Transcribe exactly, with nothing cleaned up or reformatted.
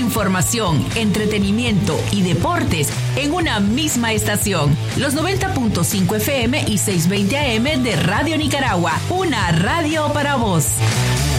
información, entretenimiento y deportes en una misma estación. Los noventa punto cinco F M y seiscientos veinte A M de Radio Nicaragua. Una radio para vos.